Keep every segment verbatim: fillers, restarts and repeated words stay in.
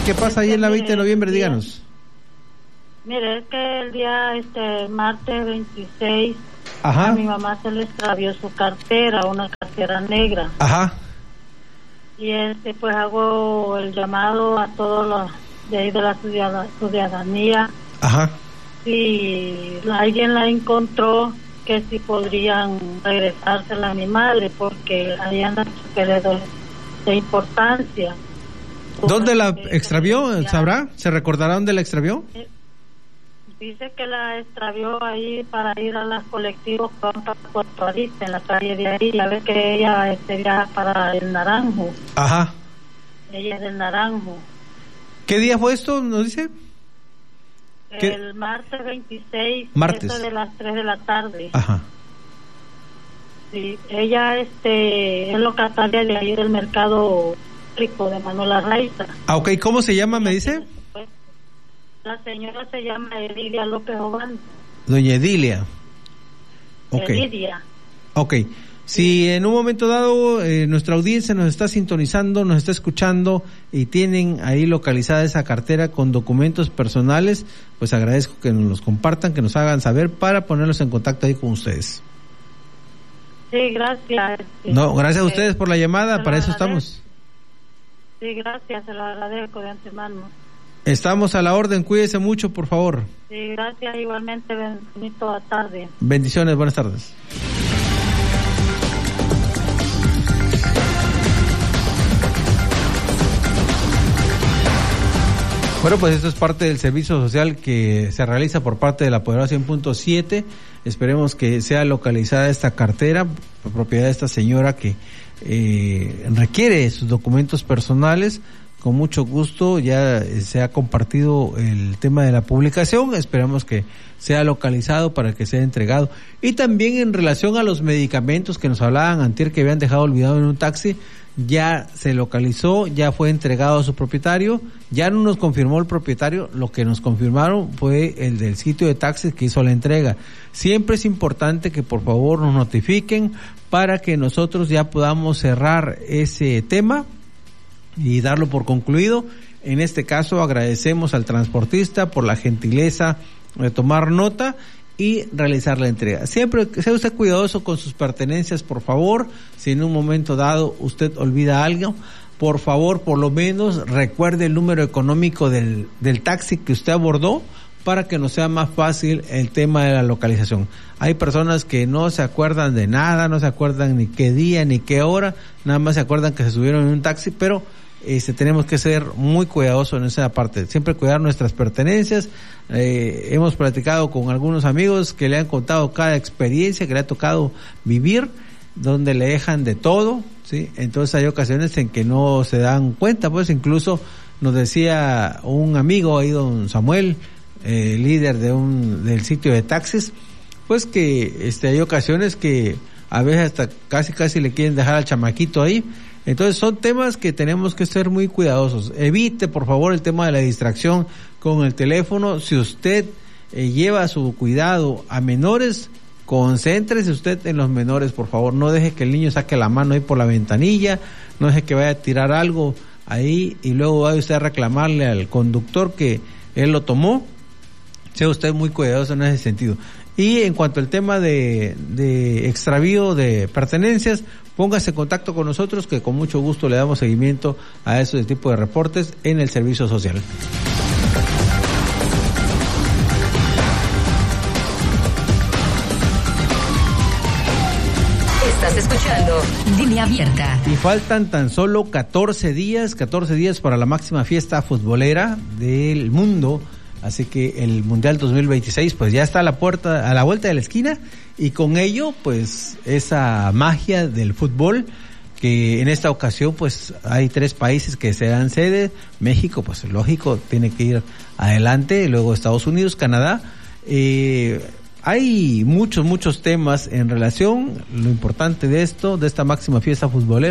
¿qué pasa ahí en la veinte de noviembre? Díganos. Mire, es que el día, este, martes veintiséis, Ajá. a mi mamá se le extravió su cartera, una cartera negra. Ajá. Y este, pues hago el llamado a todos los de ahí de la ciudadanía. Ajá. Si alguien la encontró, que si podrían regresársela a mi madre, porque ahí andan superiores de importancia. ¿Dónde la extravió? ¿Sabrá? ¿Se recordará dónde la extravió? Dice que la extravió ahí para ir a los colectivos que van para Puerto Arista, en la calle de ahí. Ya ve que ella este, viaja para el Naranjo. Ajá. Ella es del Naranjo. ¿Qué día fue esto? ¿Nos dice? ¿Qué? El martes veintiséis, martes. Eso de las tres de la tarde. Ajá. Sí, ella este, es locataria de ahí del mercado rico de Manuel Arraiza. Ah, ok. ¿Cómo se llama, me dice? La señora se llama Edilia López Obando. Doña Edilia. Ok. Edilia. Ok. Si en un momento dado eh, nuestra audiencia nos está sintonizando, nos está escuchando y tienen ahí localizada esa cartera con documentos personales, pues agradezco que nos los compartan, que nos hagan saber para ponerlos en contacto ahí con ustedes. Sí, gracias. No, gracias a ustedes por la llamada, para eso estamos. Sí, gracias, se lo agradezco de antemano. Estamos a la orden, cuídese mucho, por favor. Sí, gracias, igualmente, bonita tarde. Bendiciones, buenas tardes. Bueno, pues esto es parte del servicio social que se realiza por parte de la Poderosa cien punto siete. Esperemos que sea localizada esta cartera, propiedad de esta señora que eh, requiere sus documentos personales. Con mucho gusto ya se ha compartido el tema de la publicación, esperamos que sea localizado para que sea entregado. Y también en relación a los medicamentos que nos hablaban antier que habían dejado olvidado en un taxi, ya se localizó, ya fue entregado a su propietario, ya no nos confirmó el propietario, lo que nos confirmaron fue el del sitio de taxis que hizo la entrega. Siempre es importante que por favor nos notifiquen para que nosotros ya podamos cerrar ese tema y darlo por concluido. En este caso agradecemos al transportista por la gentileza de tomar nota y realizar la entrega. Siempre sea usted cuidadoso con sus pertenencias, por favor. Si en un momento dado usted olvida algo, por favor, por lo menos recuerde el número económico del, del taxi que usted abordó para que nos sea más fácil el tema de la localización. Hay personas que no se acuerdan de nada, no se acuerdan ni qué día ni qué hora, nada más se acuerdan que se subieron en un taxi, pero Este, tenemos que ser muy cuidadosos en esa parte, siempre cuidar nuestras pertenencias. Eh, hemos platicado con algunos amigos que le han contado cada experiencia que le ha tocado vivir, donde le dejan de todo, ¿sí? Entonces hay ocasiones en que no se dan cuenta, pues incluso nos decía un amigo ahí, don Samuel, eh, líder de un del sitio de taxis, pues que este hay ocasiones que a veces hasta casi casi le quieren dejar al chamaquito ahí. Entonces son temas que tenemos que ser muy cuidadosos. Evite por favor el tema de la distracción con el teléfono. Si usted eh, lleva su cuidado a menores, concéntrese usted en los menores, por favor. No deje que el niño saque la mano ahí por la ventanilla, no deje que vaya a tirar algo ahí y luego vaya usted a reclamarle al conductor que él lo tomó. Sea usted muy cuidadoso en ese sentido. Y en cuanto al tema de, de extravío de pertenencias, póngase en contacto con nosotros que con mucho gusto le damos seguimiento a ese tipo de reportes en el servicio social. Estás escuchando Línea Abierta. Y faltan tan solo catorce días, catorce días para la máxima fiesta futbolera del mundo. Así que el Mundial dos mil veintiséis pues ya está a la puerta, a la vuelta de la esquina, y con ello pues esa magia del fútbol, que en esta ocasión pues hay tres países que se dan sede. México pues lógico tiene que ir adelante, luego Estados Unidos, Canadá. Eh, hay muchos muchos temas en relación. Lo importante de esto, de esta máxima fiesta futbolera,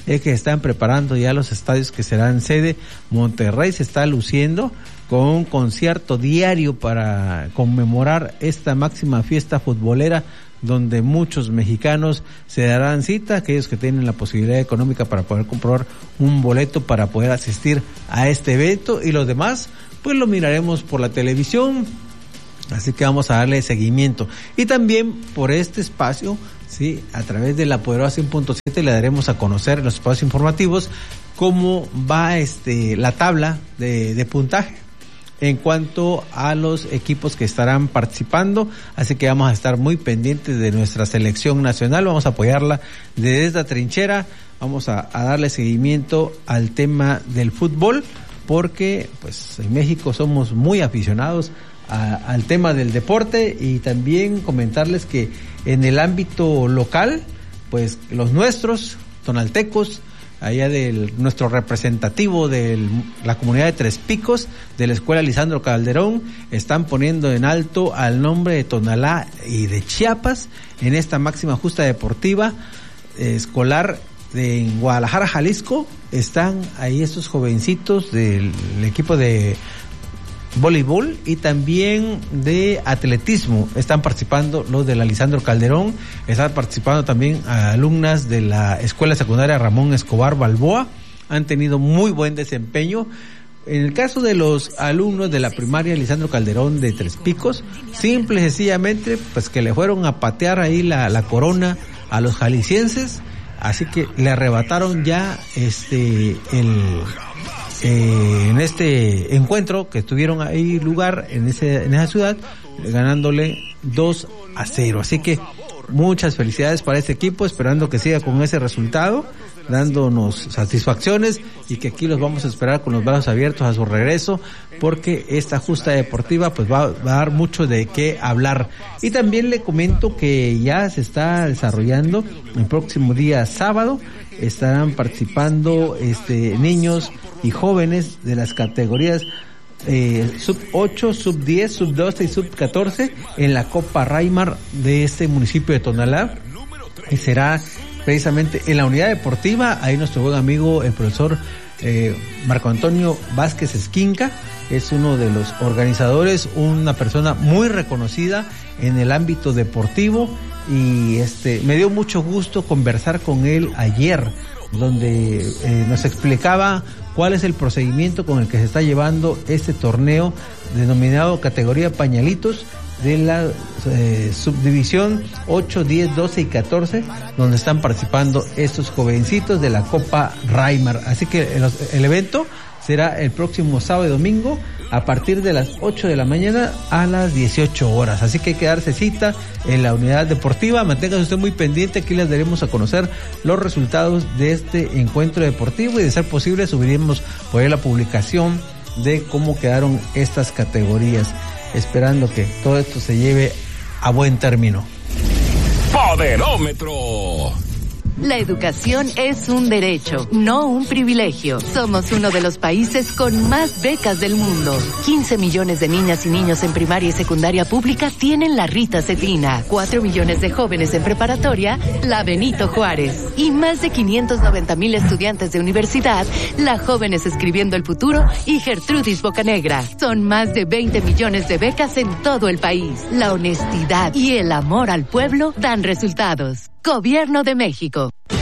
es que están preparando ya los estadios que serán sede. Monterrey se está luciendo con un concierto diario para conmemorar esta máxima fiesta futbolera, donde muchos mexicanos se darán cita, aquellos que tienen la posibilidad económica para poder comprar un boleto para poder asistir a este evento, y los demás pues lo miraremos por la televisión. Así que vamos a darle seguimiento. Y también por este espacio, sí, a través de la Poderosa cien punto siete le daremos a conocer en los espacios informativos cómo va este la tabla de, de puntaje en cuanto a los equipos que estarán participando. Así que vamos a estar muy pendientes de nuestra selección nacional, vamos a apoyarla desde esta trinchera, vamos a, a darle seguimiento al tema del fútbol, porque pues en México somos muy aficionados A, al tema del deporte. Y también comentarles que en el ámbito local, pues los nuestros tonaltecos, allá del nuestro representativo de la comunidad de Tres Picos, de la Escuela Lisandro Calderón, están poniendo en alto al nombre de Tonalá y de Chiapas en esta máxima justa deportiva eh, escolar de en Guadalajara, Jalisco. Están ahí estos jovencitos del equipo de voleibol y también de atletismo. Están participando los de la Lisandro Calderón, están participando también alumnas de la Escuela Secundaria Ramón Escobar Balboa. Han tenido muy buen desempeño. En el caso de los alumnos de la primaria Lisandro Calderón de Tres Picos, simple y sencillamente pues que le fueron a patear ahí la, la corona a los jaliscienses, así que le arrebataron ya este el Eh, en este encuentro que tuvieron ahí lugar en ese en esa ciudad, ganándole dos a cero. Así que muchas felicidades para este equipo, esperando que siga con ese resultado, dándonos satisfacciones, y que aquí los vamos a esperar con los brazos abiertos a su regreso, porque esta justa deportiva pues va, va a dar mucho de qué hablar. Y también le comento que ya se está desarrollando el próximo día sábado, estarán participando este niños y jóvenes de las categorías eh, sub ocho, sub diez, sub doce y sub catorce en la Copa Raimar de este municipio de Tonalá, y será precisamente en la unidad deportiva. Ahí nuestro buen amigo el profesor eh, Marco Antonio Vázquez Esquinca es uno de los organizadores, una persona muy reconocida en el ámbito deportivo, y este me dio mucho gusto conversar con él ayer, donde eh, nos explicaba cuál es el procedimiento con el que se está llevando este torneo denominado categoría pañalitos de la eh, subdivisión ocho, diez, doce y catorce, donde están participando estos jovencitos de la Copa Raimar. Así que el, el evento será el próximo sábado y domingo a partir de las ocho de la mañana a las dieciocho horas. Así que hay que darse cita en la unidad deportiva. Manténgase usted muy pendiente, aquí les daremos a conocer los resultados de este encuentro deportivo, y de ser posible subiremos por ahí la publicación de cómo quedaron estas categorías, esperando que todo esto se lleve a buen término. Poderómetro. La educación es un derecho, no un privilegio. Somos uno de los países con más becas del mundo. quince millones de niñas y niños en primaria y secundaria pública tienen la Rita Cetina. cuatro millones de jóvenes en preparatoria, la Benito Juárez. Y más de quinientos noventa mil estudiantes de universidad, la Jóvenes Escribiendo el Futuro y Gertrudis Bocanegra. Son más de veinte millones de becas en todo el país. La honestidad y el amor al pueblo dan resultados. Gobierno de México.